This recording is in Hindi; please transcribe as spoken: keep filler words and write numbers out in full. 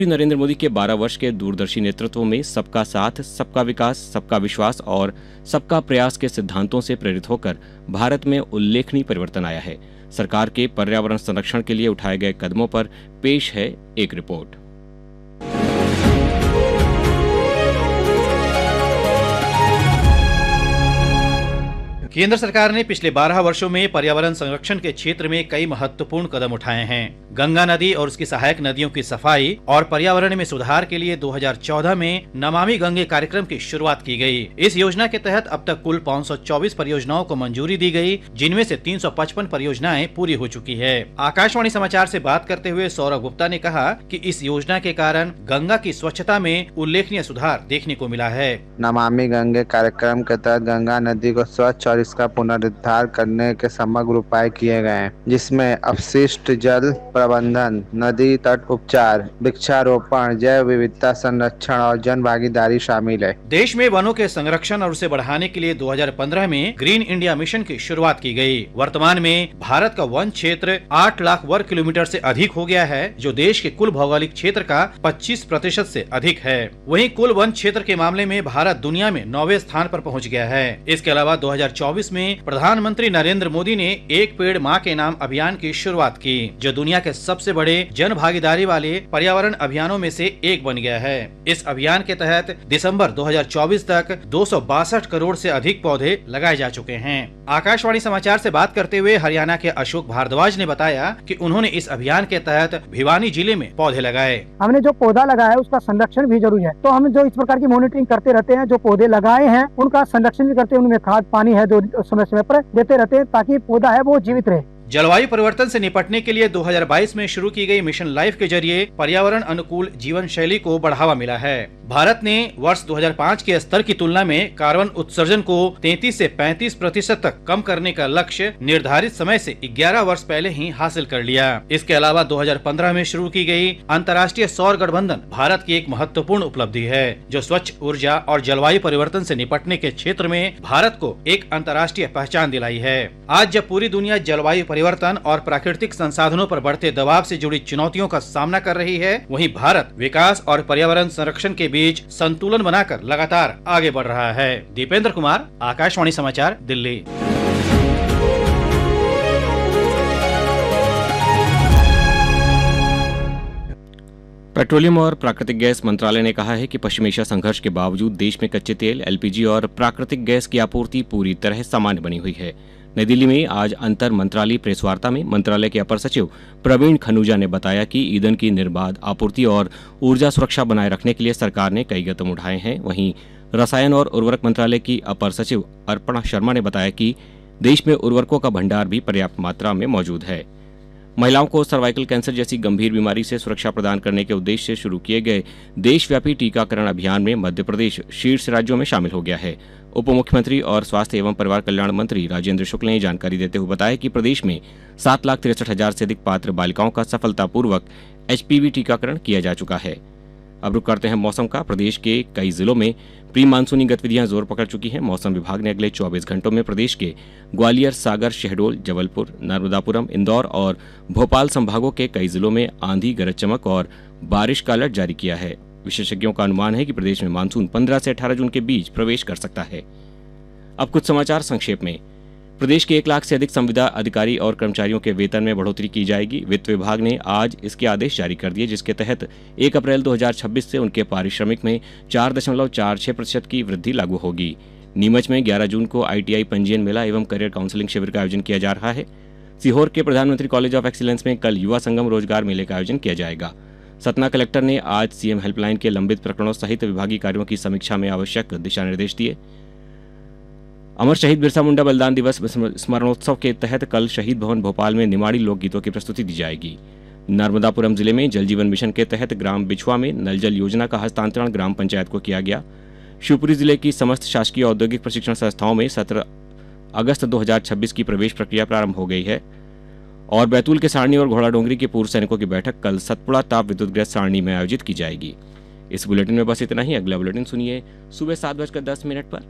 नरेंद्र मोदी के बारह वर्ष के दूरदर्शी नेतृत्व में सबका साथ, सबका विकास, सबका विश्वास और सबका प्रयास के सिद्धांतों से प्रेरित होकर भारत में उल्लेखनीय परिवर्तन आया है। सरकार के पर्यावरण संरक्षण के लिए उठाए गए कदमों पर पेश है एक रिपोर्ट। केंद्र सरकार ने पिछले बारह वर्षों में पर्यावरण संरक्षण के क्षेत्र में कई महत्वपूर्ण कदम उठाए हैं। गंगा नदी और उसकी सहायक नदियों की सफाई और पर्यावरण में सुधार के लिए दो हज़ार चौदह में नमामि गंगे कार्यक्रम की शुरुआत की गई। इस योजना के तहत अब तक कुल पाँच सौ चौबीस परियोजनाओं को मंजूरी दी गई, जिनमें से तीन सौ पचपन परियोजनाएं पूरी हो चुकी है। आकाशवाणी समाचार से बात करते हुए सौरभ गुप्ता ने कहा कि इस योजना के कारण गंगा की स्वच्छता में उल्लेखनीय सुधार देखने को मिला है। नमामि गंगे कार्यक्रम के तहत गंगा नदी को स्वच्छ और इसका पुनरुद्धार करने के समग्र उपाय किए गए हैं, जिसमें अपशिष्ट जल प्रबंधन, नदी तट उपचार, वृक्षारोपण, जैव विविधता संरक्षण और जन भागीदारी शामिल है। देश में वनों के संरक्षण और उसे बढ़ाने के लिए दो हज़ार पंद्रह में ग्रीन इंडिया मिशन की शुरुआत की गई। वर्तमान में भारत का वन क्षेत्र आठ लाख वर्ग किलोमीटर से अधिक हो गया है, जो देश के कुल भौगोलिक क्षेत्र का पच्चीस प्रतिशत से अधिक है। वहीं कुल वन क्षेत्र के मामले में भारत दुनिया में नौवें स्थान पर पहुंच गया है। इसके अलावा दो हज़ार चौबीस में प्रधानमंत्री नरेंद्र मोदी ने एक पेड़ माँ के नाम अभियान की शुरुआत की, जो दुनिया के सबसे बड़े जन भागीदारी वाले पर्यावरण अभियानों में से एक बन गया है। इस अभियान के तहत दिसंबर दो हज़ार चौबीस तक दो सौ बासठ करोड़ से अधिक पौधे लगाए जा चुके हैं। आकाशवाणी समाचार से बात करते हुए हरियाणा के अशोक भारद्वाज ने बताया कि उन्होंने इस अभियान के तहत भिवानी जिले में पौधे लगाए। हमने जो पौधा लगाया है उसका संरक्षण भी जरूरी है, तो हम जो इस प्रकार की मॉनिटरिंग करते रहते हैं, जो पौधे लगाए हैं उनका संरक्षण भी करते हैं, उनमें खाद पानी है जो समय समय पर देते रहते हैं ताकि पौधा है वो जीवित रहे। जलवायु परिवर्तन से निपटने के लिए दो हज़ार बाईस में शुरू की गई मिशन लाइफ के जरिए पर्यावरण अनुकूल जीवन शैली को बढ़ावा मिला है। भारत ने वर्ष दो हज़ार पाँच के स्तर की तुलना में कार्बन उत्सर्जन को तैंतीस से पैंतीस प्रतिशत तक कम करने का लक्ष्य निर्धारित समय से ग्यारह वर्ष पहले ही हासिल कर लिया। इसके अलावा दो हज़ार पंद्रह में शुरू की गई अंतर्राष्ट्रीय सौर गठबंधन भारत की एक महत्वपूर्ण उपलब्धि है, जो स्वच्छ ऊर्जा और जलवायु परिवर्तन से निपटने के क्षेत्र में भारत को एक अंतर्राष्ट्रीय पहचान दिलाई है। आज जब पूरी दुनिया जलवायु परिवर्तन और प्राकृतिक संसाधनों पर बढ़ते दबाव से जुड़ी चुनौतियों का सामना कर रही है, वहीं भारत विकास और पर्यावरण संरक्षण के बीच संतुलन बनाकर लगातार आगे बढ़ रहा है। दीपेंद्र कुमार, आकाशवाणी समाचार, दिल्ली। पेट्रोलियम और प्राकृतिक गैस मंत्रालय ने कहा है कि पश्चिम एशिया संघर्ष के बावजूद देश में कच्चे तेल, एलपीजी और प्राकृतिक गैस की आपूर्ति पूरी तरह सामान्य बनी हुई है। नई दिल्ली में आज अंतर मंत्रालय प्रेस वार्ता में मंत्रालय के अपर सचिव प्रवीण खनूजा ने बताया कि ईंधन की निर्बाध आपूर्ति और ऊर्जा सुरक्षा बनाए रखने के लिए सरकार ने कई कदम उठाए हैं। वहीं रसायन और उर्वरक मंत्रालय की अपर सचिव अर्पणा शर्मा ने बताया कि देश में उर्वरकों का भंडार भी पर्याप्त मात्रा में मौजूद है। महिलाओं को सर्वाइकल कैंसर जैसी गंभीर बीमारी से सुरक्षा प्रदान करने के उद्देश्य से शुरू किए गए देशव्यापी टीकाकरण अभियान में मध्य प्रदेश शीर्ष राज्यों में शामिल हो गया है। उप मुख्यमंत्री और स्वास्थ्य एवं परिवार कल्याण मंत्री राजेंद्र शुक्ल ने जानकारी देते हुए बताया कि प्रदेश में सात लाख तिरसठ हजार से अधिक पात्र बालिकाओं का सफलतापूर्वक एचपीवी टीकाकरण किया जा चुका है। अब रुक करते हैं मौसम का। प्रदेश के कई जिलों में प्री मानसूनी गतिविधियां जोर पकड़ चुकी हैं। मौसम विभाग ने अगले चौबीस घंटों में प्रदेश के ग्वालियर, सागर, शहडोल, जबलपुर, नर्मदापुरम, इंदौर और भोपाल संभागों के कई जिलों में आंधी, गरज चमक और बारिश का अलर्ट जारी किया है। विशेषज्ञों का अनुमान है कि प्रदेश में मानसून पंद्रह से अठारह जून के बीच प्रवेश कर सकता है। अब कुछ समाचार संक्षेप में। प्रदेश के एक लाख से अधिक संविदा अधिकारी और कर्मचारियों के वेतन में बढ़ोतरी की जाएगी। वित्त विभाग ने आज इसके आदेश जारी कर दिए, जिसके तहत एक अप्रैल दो हज़ार छब्बीस से उनके पारिश्रमिक में चार दशमलव चार छह प्रतिशत की वृद्धि लागू होगी। नीमच में ग्यारह जून को आईटीआई पंजीयन मेला एवं करियर काउंसलिंग शिविर का आयोजन किया जा रहा है। सीहोर के प्रधानमंत्री कॉलेज ऑफ एक्सीलेंस में कल युवा संगम रोजगार मेले का आयोजन किया जाएगा। सतना कलेक्टर ने आज सीएम हेल्पलाइन के लंबित प्रकरणों सहित विभागीय कार्यों की समीक्षा में आवश्यक दिशा निर्देश दिए। अमर शहीद बिरसा मुंडा बलिदान दिवस स्मरणोत्सव के तहत कल शहीद भवन भोपाल में निमाड़ी लोकगीतों की प्रस्तुति दी जाएगी। नर्मदापुरम जिले में जल जीवन मिशन के तहत ग्राम बिछुआ में नल जल योजना का हस्तांतरण ग्राम पंचायत को किया गया। शिवपुरी जिले की समस्त शासकीय औद्योगिक प्रशिक्षण संस्थाओं में सत्रह अगस्त दो हज़ार छब्बीस की प्रवेश प्रक्रिया प्रारंभ हो गई है। और बैतूल के सारणी और घोड़ा डोंगरी के पूर्व सैनिकों की बैठक कल सतपुड़ा ताप विद्युत गृह सारणी में आयोजित की जाएगी। इस बुलेटिन में बस इतना ही। अगला बुलेटिन सुनिए सुबह सात बजकर दस मिनट पर।